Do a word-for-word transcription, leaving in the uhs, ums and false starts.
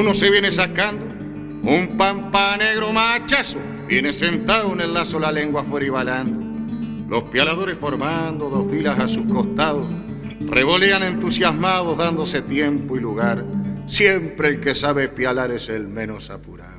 uno se viene sacando un pampa negro machazo, viene sentado en el lazo, la lengua fuera y balando. Los pialadores formando dos filas a sus costados revolean entusiasmados dándose tiempo y lugar. Siempre el que sabe pialar es el menos apurado.